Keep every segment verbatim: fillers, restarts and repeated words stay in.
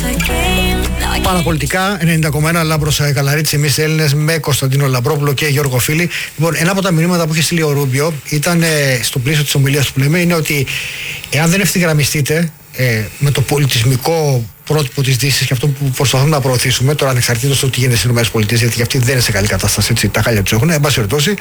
Παραπολιτικά ενενήντα κόμμα ένα Λάμπρος Καλαρίτης, εμείς Έλληνες, με Κωνσταντίνο Λαμπρόπουλο και Γιώργο Φίλη. Λοιπόν, ένα από τα μηνύματα που είχε στείλει ο Ρούμπιο ήταν ε, στο πλαίσιο της ομιλίας που λέμε, είναι ότι εάν δεν ευθυγραμμιστείτε ε, με το πολιτισμικό πρότυπο της Δύσης και αυτό που προσπαθούμε να προωθήσουμε, τώρα ανεξαρτήτως του τι γίνεται στις ΗΠΑ, γιατί και αυτοί δεν είναι σε καλή κατάσταση, έτσι, τα χάλια τους έχουν, εν πάση περιπτώσει,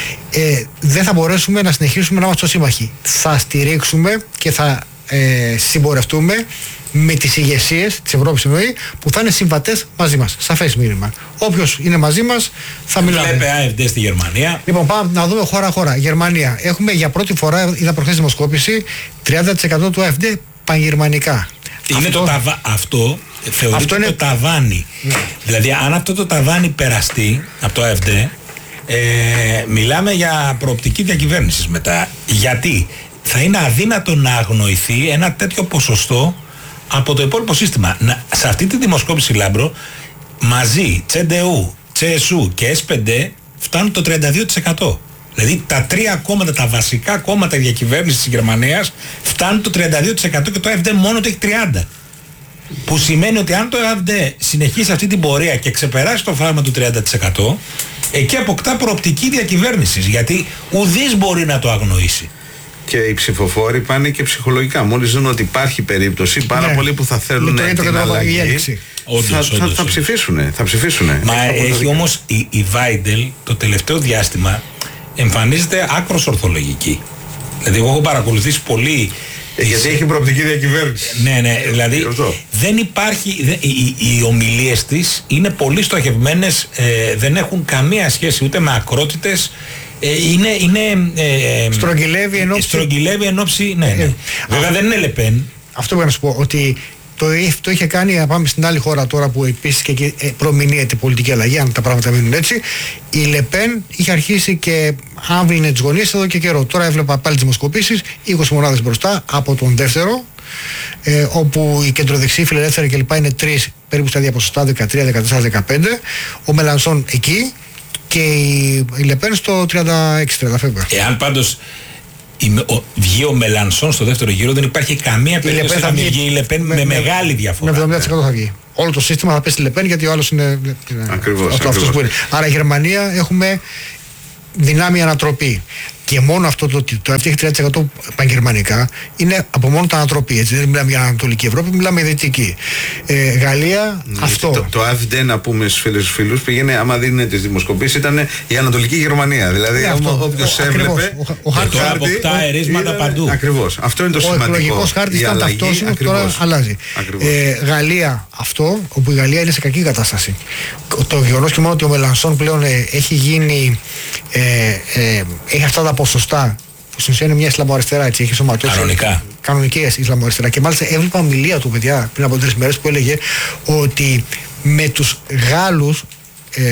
ε, δεν θα μπορέσουμε να συνεχίσουμε να είμαστε σύμμαχοι. Θα στηρίξουμε και θα ε, συμπορευτούμε με τις ηγεσίες της Ευρώπης εννοεί, που θα είναι συμβατές μαζί μας. Σαφές μήνυμα. Όποιος είναι μαζί μας θα μιλάμε. Βλέπε AfD στη Γερμανία. Λοιπόν, πάμε να δούμε χώρα-χώρα. Γερμανία. Έχουμε για πρώτη φορά, είδα προχθές δημοσκόπηση, τριάντα τοις εκατό του AfD παγερμανικά. Είναι αυτό, το ταβα... αυτό θεωρείται αυτό είναι... το ταβάνι. Ναι. Δηλαδή, αν αυτό το ταβάνι περαστεί από το AfD, ε, μιλάμε για προοπτική διακυβέρνησης μετά. Γιατί θα είναι αδύνατο να αγνοηθεί ένα τέτοιο ποσοστό από το υπόλοιπο σύστημα. Να, σε αυτή τη δημοσκόπηση, Λάμπρο, μαζί Τσεντεού, Τσεσού και ες πι ντι φτάνουν το τριάντα δύο τοις εκατό. Δηλαδή τα τρία κόμματα, τα βασικά κόμματα διακυβέρνησης της Γερμανίας φτάνουν το τριάντα δύο τοις εκατό και το AfD μόνο το έχει τριάντα τοις εκατό. Που σημαίνει ότι αν το AfD συνεχίσει αυτή την πορεία και ξεπεράσει το φράγμα του τριάντα τοις εκατό, εκεί αποκτά προοπτική διακυβέρνησης, γιατί ουδής μπορεί να το αγνοήσει. Και οι ψηφοφόροι πάνε και ψυχολογικά. Μόλις δουν ότι υπάρχει περίπτωση, πάρα ναι. πολλοί που θα θέλουν την το αλλαγή όντως, θα, όντως, θα, όντως. θα ψηφίσουν. Θα ψηφίσουν. Μα έχει, έχει όμως η, η Βάιντελ το τελευταίο διάστημα εμφανίζεται άκρως ορθολογική. Δηλαδή, εγώ έχω παρακολουθήσει πολύ. Ε, γιατί έχει προοπτική διακυβέρνηση. Ναι, ναι, δηλαδή δεν υπάρχει. Δε, οι, οι ομιλίες της είναι πολύ στοχευμένες, ε, δεν έχουν καμία σχέση ούτε με ακρότητες. Ε, είναι. είναι ε, στρογγυλεύει εν όψη. Στρογγυλεύει εν όψη, ναι. ναι. Ε, Βέβαια α, δεν είναι Λεπέν. Αυτό που να σου πω, ότι το, το είχε κάνει, να πάμε στην άλλη χώρα τώρα που επίσης και εκεί προμηνύεται πολιτική αλλαγή, αν τα πράγματα μείνουν έτσι. Η Λεπέν είχε αρχίσει και άμβλυνε τις γωνίες εδώ και καιρό. Τώρα έβλεπα πάλι τις δημοσκοπήσεις, είκοσι μονάδες μπροστά από τον δεύτερο, ε, όπου οι κεντροδεξιοί, φιλελεύθεροι κλπ. Είναι τρεις περίπου στα ίδια ποσοστά, δεκατρία, δεκατέσσερα, δεκαπέντε. Ο Μελανσόν εκεί και η, η Λεπέν στο τριάντα έξι τριάντα φεύγα. Εάν πάντως η, ο, βγει ο Μελανσόν στο δεύτερο γύρο, δεν υπάρχει καμία περίπτωση να μην βγει η Λεπέν με, με, με μεγάλη διαφορά. Με εβδομήντα τοις εκατό θα βγει. Όλο το σύστημα θα πέσει στη Λεπέν, γιατί ο άλλος είναι. Ακριβώς. Αυτό, ακριβώς. που είναι. Άρα η Γερμανία έχουμε δυνάμει ανατροπή. Και μόνο αυτό το ότι το έχει τριάντα τοις εκατό παγκερμανικά είναι από μόνο τα ανατροπή. Έτσι. Δεν μιλάμε για Ανατολική Ευρώπη, μιλάμε για Δυτική. Ε, Γαλλία, ναι, αυτό. Το, το AfD, να πούμε στους φίλους τους φίλους, πήγαινε, άμα δίνει τις δημοσκοπήσεις, ήταν η Ανατολική Γερμανία. Δηλαδή, ναι, όποιος έβλεπε. Ο, ο, ο τώρα αποκτά ερίσματα παντού. Ακριβώς. Αυτό είναι το ο σημαντικό. Ο εκλογικός χάρτης ήταν ταυτόσιμος, τώρα αλλάζει. Ε, Γαλλία, αυτό, όπου η Γαλλία είναι σε κακή κατάσταση. Το γεγονός και μόνο ότι ο Μελανσόν πλέον ε, έχει γίνει. Ε, ε, έχει αυτά τα ποσοστά που στην ουσία είναι μια Ισλαμοαριστερά, έτσι, έχει σωματώσει. Κανονικά. Κανονική Ισλαμοαριστερά. Και μάλιστα έβλεπα ομιλία του, παιδιά, πριν από τρεις μέρες που έλεγε ότι με τους Γάλλους ε,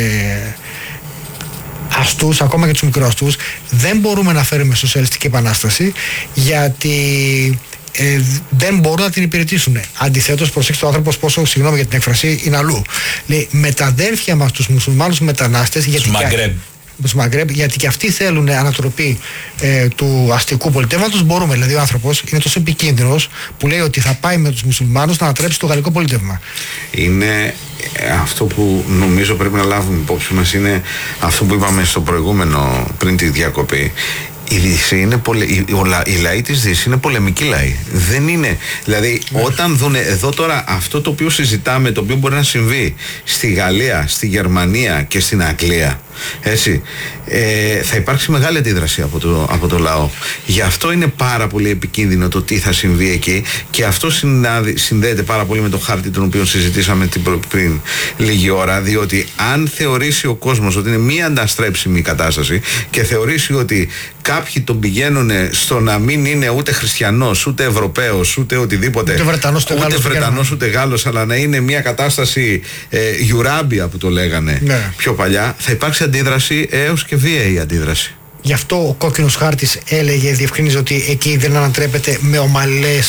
αστούς, ακόμα και τους μικροαστούς, δεν μπορούμε να φέρουμε σοσιαλιστική επανάσταση, γιατί ε, δεν μπορούν να την υπηρετήσουν. Αντιθέτως, προσέξτε, ο άνθρωπος πόσο, συγγνώμη για την έκφραση, είναι αλλού. Λέει, με τα αδέρφια μας, τους μουσουλμάνους μετανάστες, γιατί Μαγκρέμπ, γιατί και αυτοί θέλουν ανατροπή ε, του αστικού πολιτεύματος, μπορούμε. Δηλαδή ο άνθρωπος είναι τόσο επικίνδυνος που λέει ότι θα πάει με τους μουσουλμάνους να ανατρέψει το γαλλικό πολιτεύμα. Είναι αυτό που νομίζω πρέπει να λάβουμε υπόψη μας, είναι αυτό που είπαμε στο προηγούμενο πριν τη διακοπή. Η Δύση είναι πολε... οι, οι λαοί της Δύσης είναι πολεμικοί λαοί. Δεν είναι. Δηλαδή, yeah. όταν δουν εδώ τώρα αυτό το οποίο συζητάμε, το οποίο μπορεί να συμβεί στη Γαλλία, στη Γερμανία και στην Αγγλία, έτσι, ε, θα υπάρξει μεγάλη αντίδραση από το, από το λαό. Γι' αυτό είναι πάρα πολύ επικίνδυνο το τι θα συμβεί εκεί, και αυτό συνάδει, συνδέεται πάρα πολύ με το χάρτη τον οποίο συζητήσαμε την προ, πριν λίγη ώρα, διότι αν θεωρήσει ο κόσμος ότι είναι μία ανταστρέψιμη κατάσταση και θεωρήσει ότι κάποιοι τον πηγαίνουν στο να μην είναι ούτε χριστιανός, ούτε Ευρωπαίος, ούτε οτιδήποτε, ούτε Βρετανός, ούτε, ούτε, Βρετανός, ούτε Γάλλος, αλλά να είναι μια κατάσταση ε, γιουράμπια που το λέγανε ναι. πιο παλιά, θα υπάρξει αντίδραση έως και βίαιη αντίδραση. Γι' αυτό ο κόκκινος χάρτης έλεγε, διευκρίνιζε ότι εκεί δεν ανατρέπεται με ομαλές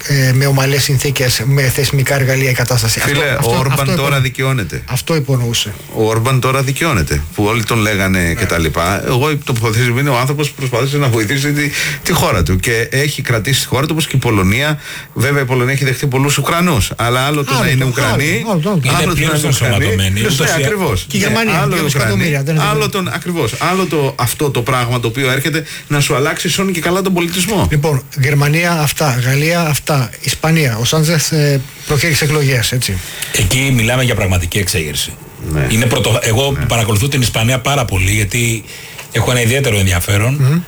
ε, με ομαλές συνθήκες, με θεσμικά εργαλεία η κατάσταση. Φίλε, αυτό, ο Όρμπαν τώρα υπονοούσε. δικαιώνεται. Αυτό υπονοούσε. Ο Όρμπαν τώρα δικαιώνεται. Που όλοι τον λέγανε yeah. κτλ. Εγώ το υποθέσω είναι ο άνθρωπος που προσπαθούσε να βοηθήσει τη, τη χώρα του. Και έχει κρατήσει τη χώρα του όπως και η Πολωνία. Βέβαια η Πολωνία έχει δεχτεί πολλούς Ουκρανούς. Αλλά άλλο το να είναι Ουκρανοί. Άλλο το να είναι Ουκρανοί. Ακριβώς. Και η Γερμανία. Άλλο τον ακριβώς. Άλλο το αυτό το πράγμα το οποίο έρχεται να σου αλλάξει σώνει και καλά τον πολιτισμό. Λοιπόν, Γερμανία αυτά, Γαλλία αυτά, Ισπανία. Ο Σάντζεθ ε, προκήρυξε εκλογές, έτσι. Εκεί μιλάμε για πραγματική εξέγερση. Ναι. Είναι πρωτο... Εγώ ναι. παρακολουθώ την Ισπανία πάρα πολύ γιατί έχω ένα ιδιαίτερο ενδιαφέρον. Mm-hmm.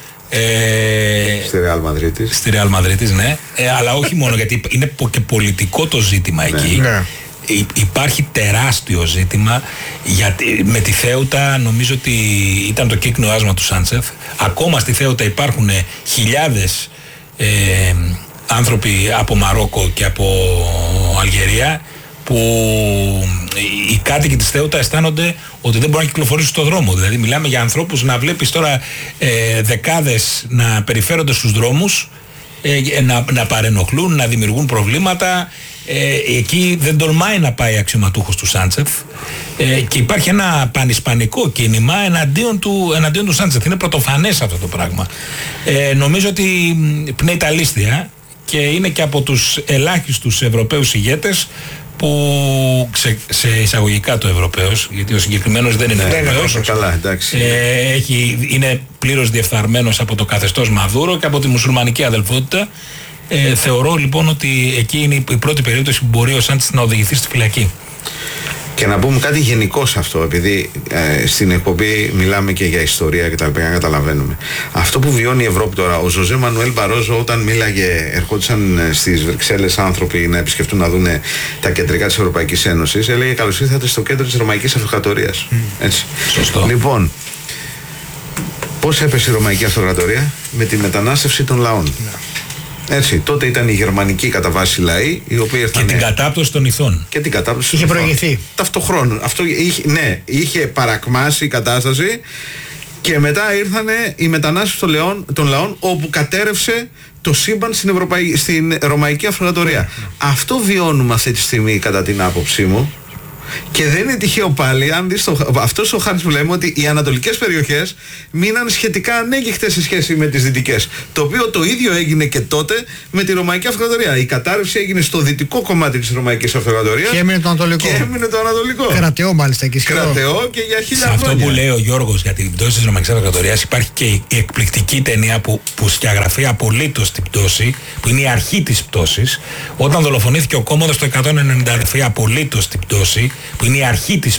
Ε, στη Ρεάλ Μαδρίτης. Στη Ρεάλ Μαδρίτης, ναι. Ε, αλλά όχι μόνο γιατί είναι και πολιτικό το ζήτημα εκεί. Ναι. Υ, υπάρχει τεράστιο ζήτημα γιατί με τη Θέουτα νομίζω ότι ήταν το κύκνο άσμα του Σάντσεφ. Ακόμα στη Θέουτα υπάρχουν χιλιάδες ε, άνθρωποι από Μαρόκο και από Αλγερία που οι κάτοικοι της Θέουτα αισθάνονται ότι δεν μπορούν να κυκλοφορήσουν στον δρόμο. Δηλαδή μιλάμε για ανθρώπους να βλέπεις τώρα ε, δεκάδες να περιφέρονται στους δρόμους, ε, να, να παρενοχλούν, να δημιουργούν προβλήματα. Ε, εκεί δεν τολμάει να πάει αξιωματούχος του Σάντσεφ ε, και υπάρχει ένα πανισπανικό κίνημα εναντίον του, εναντίον του Σάντσεφ. Είναι πρωτοφανές αυτό το πράγμα. Ε, νομίζω ότι πνέει τα λίστια και είναι και από τους ελάχιστους Ευρωπαίους ηγέτες που σε, σε εισαγωγικά το Ευρωπαίος, γιατί ο συγκεκριμένος δεν είναι ναι, Ευρωπαίος, καλά, εντάξει. Ε, έχει, είναι πλήρως διεφθαρμένος από το καθεστώς Μαδούρο και από τη μουσουλμανική αδελφότητα. Ε, θεωρώ λοιπόν ότι εκεί είναι η πρώτη περίπτωση που μπορεί ο Σάντσεφ να οδηγηθεί στη φυλακή. Και να πούμε κάτι γενικό σε αυτό, επειδή ε, στην εκπομπή μιλάμε και για ιστορία και τα οποία καταλαβαίνουμε. Αυτό που βιώνει η Ευρώπη τώρα, ο Ζωζέ Μανουέλ Μπαρόζο όταν μίλαγε, ερχόντουσαν στις Βρυξέλλες άνθρωποι να επισκεφτούν να δουν τα κεντρικά της Ευρωπαϊκής Ένωσης, έλεγε καλώς ήρθατε στο κέντρο της Ρωμαϊκής Αυτοκρατορίας. Mm. Έτσι. Σωστό. Λοιπόν, πώς έπεσε η Ρωμαϊκή Αυτοκρατορία? Με τη μετανάστευση των λαών. Yeah. Έτσι, τότε ήταν η γερμανική κατά βάση λαοί, οι οποίοι ήρθαν. Και την κατάπτωση των ηθών. Και την κατάπτωση είχε προηγηθεί. Ταυτοχρόνω. Αυτό είχε, ναι, είχε παρακμάσει η κατάσταση και μετά ήρθαν οι μετανάστες των, λαών, των λαών, όπου κατέρευσε το σύμπαν στην, Ευρωπαϊ... στην Ρωμαϊκή Αυτοκρατορία. Mm. Αυτό βιώνουμε αυτή τη στιγμή, κατά την άποψή μου. Και δεν είναι τυχαίο πάλι, αν δεις το, αυτός ο χάρτης που λέμε, ότι οι ανατολικές περιοχές μείναν σχετικά ανέγκυχτες σε σχέση με τις δυτικές. Το οποίο το ίδιο έγινε και τότε με τη Ρωμαϊκή Αυτοκρατορία. Η κατάρρευση έγινε στο δυτικό κομμάτι της Ρωμαϊκής Αυτοκρατορίας. Και έμεινε το ανατολικό. Και έμεινε το ανατολικό. Κρατεό μάλιστα και ισχυρό. Κρατεό και για χίλια χρόνια. χρόνια. Αυτό που λέει ο Γιώργος για την πτώση της Ρωμαϊκής Αυτοκρατορίας, υπάρχει και η εκπληκτική ταινία που, που σκιαγραφεί απολύτως την πτώση, που είναι η αρχή της πτώσης. Όταν δολοφονήθηκε ο Κόμμοδος το εκατόν ενενήντα, απολύτως την πτώση, που είναι η αρχή της